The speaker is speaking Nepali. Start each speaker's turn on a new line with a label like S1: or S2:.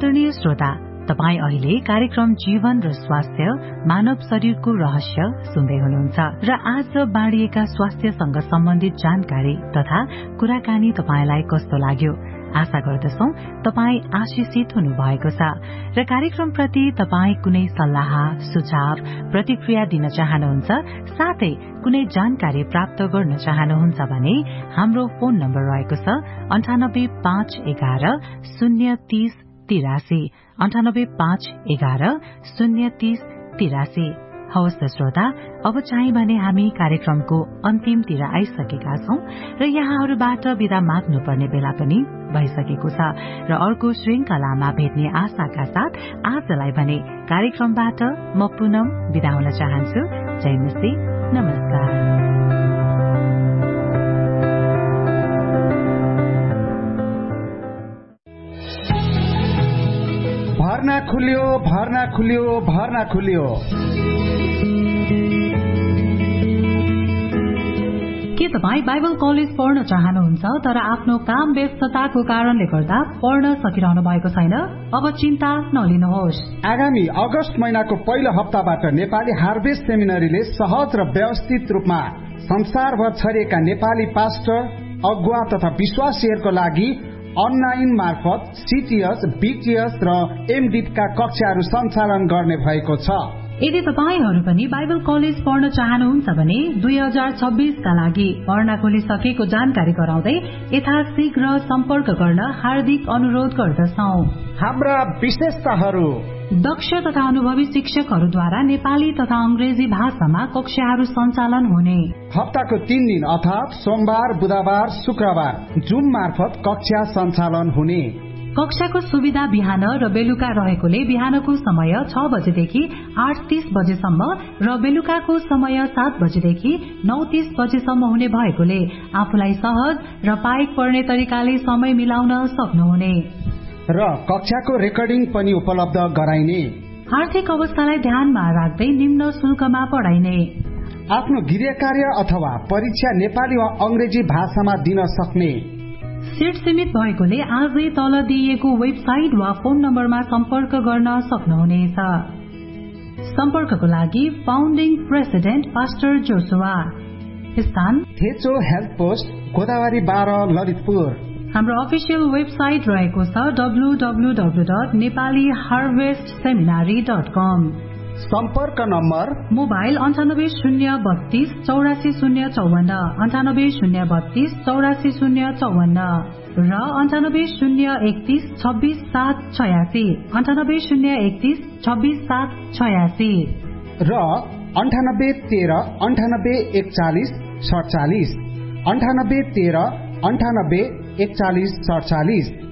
S1: आदरणीय श्रोता, तपाई अहिले कार्यक्रम जीवन र स्वास्थ्य मानव शरीरको रहस्य सुन्दै हुनुहुन्छ र आज बाँडिएका स्वास्थ्यसँग सम्बन्धित जानकारी तथा कुराकानी तपाईलाई कस्तो लाग्यो? आशा गर्दछौ तपाई आशिषित हुनुभएको छ र कार्यक्रम प्रति तपाई कुनै सल्लाह, सुझाव, प्रतिक्रिया दिन चाहनुहुन्छ साथै कुनै जानकारी प्राप्त गर्न चाहनुहुन्छ भने हाम्रो फोन नम्बर रहेको छ 9851103083 9851103083। हवस् त श्रोता, अब चाहिँ भने हामी कार्यक्रमको अन्तिमतिर आइसकेका छौं र यहाँहरूबाट बिदा माग्नुपर्ने बेला पनि भइसकेको छ र अर्को श्रृंखलामा भेट्ने आशाका साथ आजलाई भने कार्यक्रमबाट म पुनम बिदा हुन चाहन्छु। जय मसी, नमस्कार।
S2: भर्ना खुल्यो, भर्ना खुल्यो, भर्ना खुल्यो।
S1: के तपाई बाइबल कलेज पढ्न चाहनुहुन्छ तर आफ्नो काम व्यस्तताको कारणले गर्दा पढ्न सकिरहनु भएको छैन? अब चिन्ता नलिनुहोस्।
S2: आगामी अगस्त महिनाको पहिलो हप्ताबाट नेपाली हार्भेस्ट सेमिनरीले सहज र व्यवस्थित रूपमा संसारभर छरिएका नेपाली पास्टर, अगुवा तथा विश्वासीहरूको लागि अनलाइन मार्फत सीटीएस, बीटीएस र एमडीका कक्षाहरू सञ्चालन गर्ने भएको छ।
S1: यदि तपाईहरू पनि बाइबल कलेज पढ्न चाहनुहुन्छ भने 2026 का लागि भर्ना खोलिसकेको जानकारी गराउँदै यथाशीघ्र सम्पर्क गर्न हार्दिक अनुरोध गर्दछौं।
S2: हाम्रा विशेषताहरू:
S1: दक्ष तथा अनुभवी शिक्षकहरूद्वारा नेपाली तथा अंग्रेजी भाषामा कक्षाहरू सञ्चालन हुने।
S2: हप्ताको 3 दिन अर्थात सोमबार, बुधबार, शुक्रबार जुम मार्फत कक्षा सञ्चालन हुने।
S1: कक्षाको सुविधा बिहान र बेलुका रहेकोले बिहानको समय 6 बजेदेखि 8:30 बजेसम्म र बेलुकाको समय 7 बजेदेखि 9:30 बजेसम्म हुने भएकोले आफूलाई सहज र पाइक पर्ने तरिकाले समय मिलाउन सक्नुहुने
S2: र कक्षाको रेकर्डिङ पनि उपलब्ध गराइने।
S1: आर्थिक अवस्थालाई ध्यानमा राख्दै निम्न शुल्कमा पढाइने।
S2: आफ्नो गृह कार्य अथवा परीक्षा नेपाली वा अंग्रेजी भाषामा दिन सक्ने।
S1: सीट सीमित भएकोले आजै तल दिइएको वेबसाइट वा फोन नम्बरमा सम्पर्क गर्न सक्नुहुनेछ। सम्पर्कको लागि फाउन्डिङ प्रेसिडेन्ट पास्टर जोसुवा, स्थान
S2: थेचो हेल्थ पोस्ट, गोदावरी 12, ललितपुर।
S1: हाम्रो अफिसियल वेबसाइट रहेको छ www.nepaliharvestseminary.com।
S2: सम्पर्क नम्बर:
S1: मोबाइल 9803284054, 9803284054 र 9801326786, 9801326786
S2: र 9813984147, 9813984147।